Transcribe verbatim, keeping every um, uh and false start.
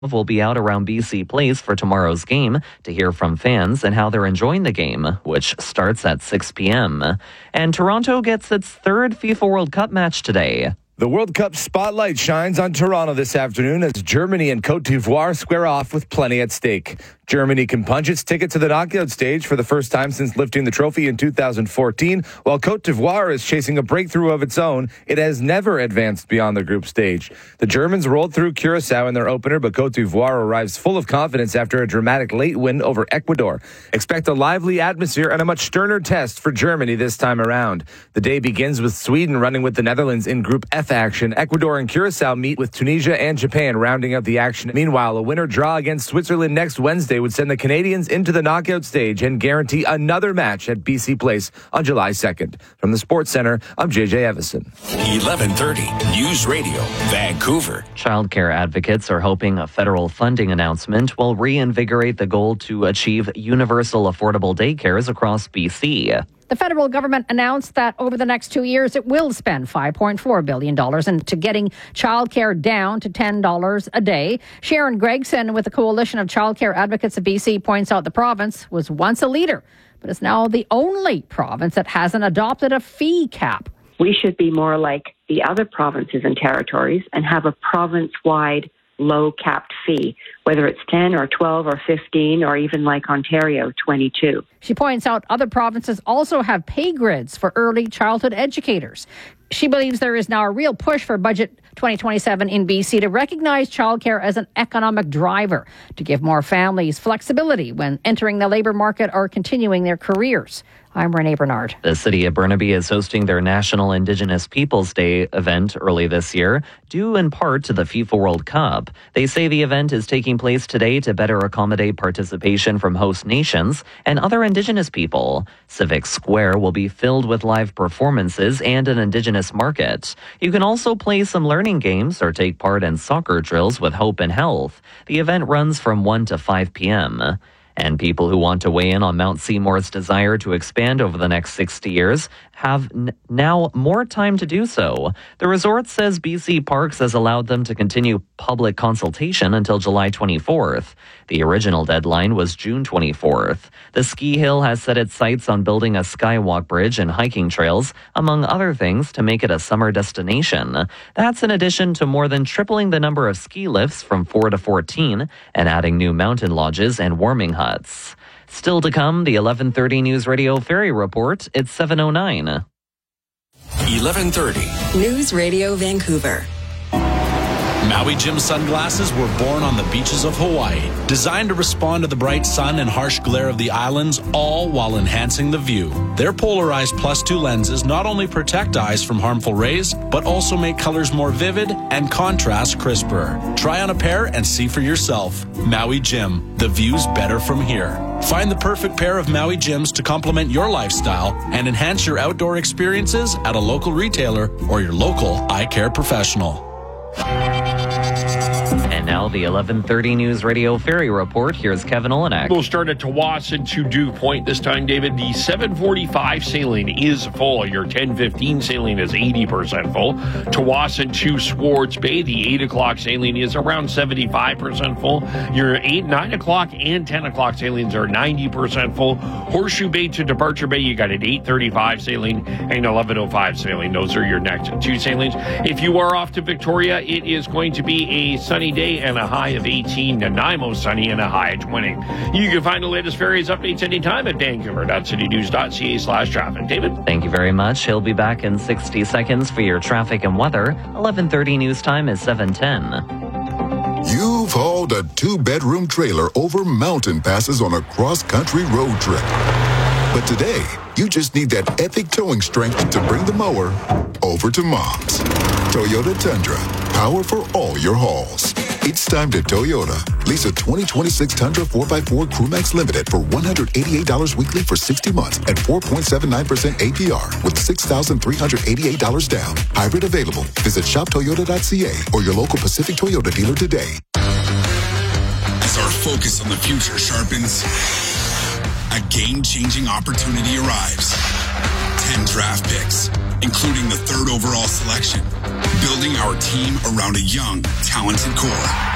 will be out around B C Place for tomorrow's game to hear from fans and how they're enjoying the game, which starts at six p.m. And Toronto gets its third FIFA World Cup match today. The World Cup spotlight shines on Toronto this afternoon as Germany and Côte d'Ivoire square off with plenty at stake. Germany can punch its ticket to the knockout stage for the first time since lifting the trophy in two thousand fourteen, while Côte d'Ivoire is chasing a breakthrough of its own. It has never advanced beyond the group stage. The Germans rolled through Curaçao in their opener, but Côte d'Ivoire arrives full of confidence after a dramatic late win over Ecuador. Expect a lively atmosphere and a much sterner test for Germany this time around. The day begins with Sweden running with the Netherlands in Group F action. Ecuador and Curaçao meet with Tunisia and Japan rounding out the action. Meanwhile, a winner draw against Switzerland next Wednesday would send the Canadians into the knockout stage and guarantee another match at B C Place on July second. From the Sports Center, I'm J J Evison. eleven thirty News Radio, Vancouver. Childcare advocates are hoping a federal funding announcement will reinvigorate the goal to achieve universal affordable daycares across B C. The federal government announced that over the next two years, it will spend five point four billion dollars into getting childcare down to ten dollars a day. Sharon Gregson with the Coalition of Childcare Advocates of B C points out the province was once a leader, but is now the only province that hasn't adopted a fee cap. We should be more like the other provinces and territories and have a province-wide low capped fee, whether it's ten or twelve or fifteen or even like Ontario, twenty-two. She points out other provinces also have pay grids for early childhood educators. She believes there is now a real push for Budget twenty twenty-seven in B C to recognize childcare as an economic driver, to give more families flexibility when entering the labour market or continuing their careers. I'm Renee Bernard. The city of Burnaby is hosting their National Indigenous Peoples Day event early this year, due in part to the FIFA World Cup. They say the event is taking place today to better accommodate participation from host nations and other Indigenous people. Civic Square will be filled with live performances and an Indigenous market. You can also play some learning games or take part in soccer drills with Hope and Health. The event runs from one to five p.m. And people who want to weigh in on Mount Seymour's desire to expand over the next sixty years have n- now more time to do so. The resort says B C Parks has allowed them to continue public consultation until July twenty-fourth. The original deadline was June twenty-fourth. The ski hill has set its sights on building a skywalk bridge and hiking trails, among other things, to make it a summer destination. That's in addition to more than tripling the number of ski lifts from four to fourteen and adding new mountain lodges and warming huts. Still to come, the eleven thirty News Radio Ferry Report. It's seven oh nine. eleven thirty News Radio Vancouver. Maui Jim sunglasses were born on the beaches of Hawaii, designed to respond to the bright sun and harsh glare of the islands, all while enhancing the view. Their polarized plus two lenses not only protect eyes from harmful rays, but also make colors more vivid and contrast crisper. Try on a pair and see for yourself. Maui Jim, the view's better from here. Find the perfect pair of Maui Jims to complement your lifestyle and enhance your outdoor experiences at a local retailer or your local eye care professional. And now the eleven thirty News Radio Ferry Report. Here's Kevin Olenek. We'll start at Tawasin to Dew Point this time, David. The seven forty-five sailing is full. Your ten fifteen sailing is eighty percent full. Tawasin to Swartz Bay, the eight o'clock sailing is around seventy-five percent full. Your eight, nine o'clock and ten o'clock sailings are ninety percent full. Horseshoe Bay to Departure Bay, you got an eight thirty-five sailing and eleven oh five sailing. Those are your next two sailings. If you are off to Victoria, it is going to be a sunny day and a high of eighteen. Nanaimo sunny and a high of twenty. You can find the latest ferries updates anytime at vancouver.citynews.ca slash traffic. David? Thank you very much. He'll be back in sixty seconds for your traffic and weather. eleven thirty news time is seven ten. You've hauled a two-bedroom trailer over mountain passes on a cross-country road trip. But today, you just need that epic towing strength to bring the mower over to Mom's. Toyota Tundra, power for all your hauls. It's time to Toyota. Lease a twenty twenty-six Tundra four by four Crewmax Limited for one hundred eighty-eight dollars weekly for sixty months at four point seven nine percent A P R with six thousand three hundred eighty-eight dollars down. Hybrid available. Visit shop toyota dot c a or your local Pacific Toyota dealer today. As our focus on the future sharpens, a game-changing opportunity arrives. ten draft picks, including the third overall selection, building our team around a young, talented core.